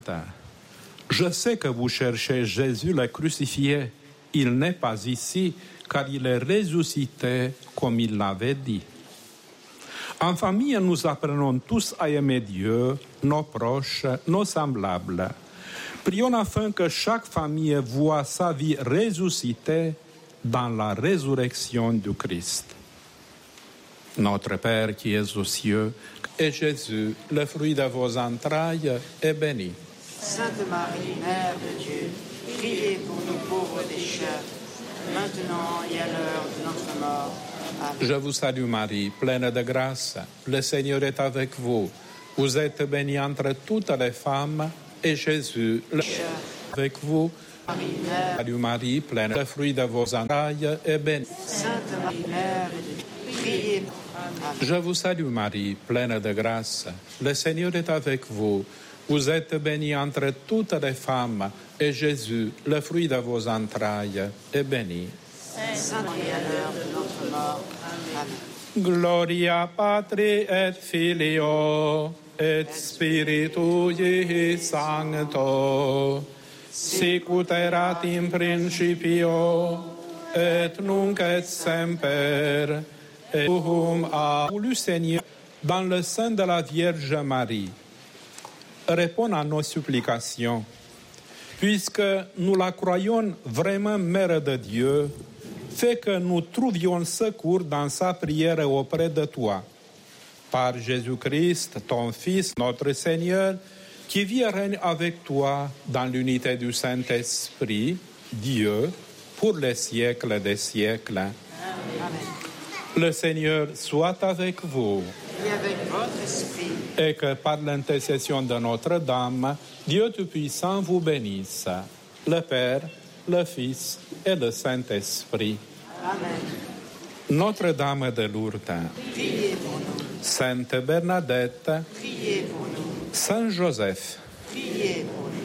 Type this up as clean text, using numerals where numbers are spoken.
Je sais que vous cherchez Jésus le crucifié. Il n'est pas ici, car il est ressuscité comme il l'avait dit. En famille, nous apprenons tous à aimer Dieu, nos proches, nos semblables. Prions afin que chaque famille voie sa vie ressuscitée dans la résurrection du Christ. Notre Père qui es aux cieux, et Jésus, le fruit de vos entrailles, est béni. Sainte Marie, Mère de Dieu, priez pour nous pauvres pécheurs, maintenant et à l'heure de notre mort. Amen. Je vous salue Marie, pleine de grâce. Le Seigneur est avec vous. Vous êtes bénie entre toutes les femmes, et Jésus, le avec vous. Marie, Mère, Salue Marie, pleine de fruits de vos entrailles, est bénie. Sainte Marie, Mère de Dieu, priez pour nous. Je vous salue Marie, pleine de grâce. Le Seigneur est avec vous. Vous êtes bénie entre toutes les femmes, et Jésus, le fruit de vos entrailles, est béni. Sainte Marie, à l'heure de notre mort. Amen. Gloria Patri et Filio et Spiritui Sancto, sic ut erat in principio et nunc et semper et tuum a voulu Seigneur dans le sein de la Vierge Marie. Réponds à nos supplications, puisque nous la croyons vraiment Mère de Dieu. Fais que nous trouvions secours dans sa prière auprès de toi. Par Jésus-Christ, ton Fils, notre Seigneur, qui vit et règne avec toi dans l'unité du Saint-Esprit, Dieu, pour les siècles des siècles. Amen. Le Seigneur soit avec vous. Et avec votre esprit, Et que par l'intercession de Notre-Dame, Dieu Tout-Puissant vous bénisse, le Père, le Fils et le Saint-Esprit. Amen. Notre-Dame de Lourdes, Priez pour nous. Sainte Bernadette, Priez pour nous. Saint Joseph, Priez pour nous.